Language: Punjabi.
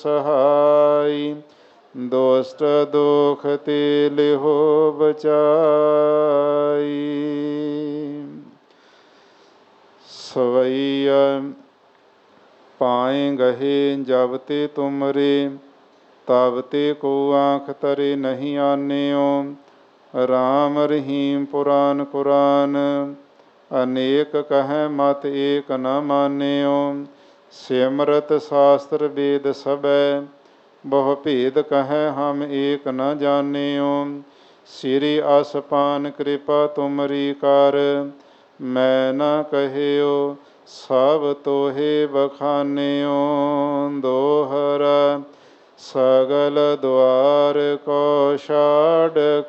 ਸਹਾਈ। ਦੋਸਤ ਦੋਖ ਤੇ ਲਿਹੋ ਬਚਾਈ। ਸਵਈਆ ਪਾਏ ਗਹੇ ਜਬ ਤੇ ਤੁਮਰੇ, ਤਬ ਤੇ ਕੋ ਆਂਖ ਤਰੇ ਨਹੀਂ ਆਨਿਓ। ਰਾਮ ਰਹੀਮ ਪੁਰਾਨ ਕੁਰਾਨ, ਅਨੇਕ ਕਹੈ ਮਤ ਏਕ ਨ ਮਾਨਿਓ। ਸਿਮਰਤ ਸ਼ਾਸਤਰ ਵੇਦ ਸਭੈ, ਬਹੁ ਭੇਦ ਕਹੈ ਹਮ ਏਕ ਨ ਜਾਨਿਓ। ਸ੍ਰੀ ਅਸਪਾਨ ਕਿਰਪਾ ਤੁਮਰੀ ਕਰ, ਮੈਂ ਨ ਕਹਿਓ ਸਭ ਤੋਹੇ ਬਖਾਨਿਓ। ਦੋਹਰਾ ਸਗਲ ਦੁਆਰ ਕੋ ਛਾੜ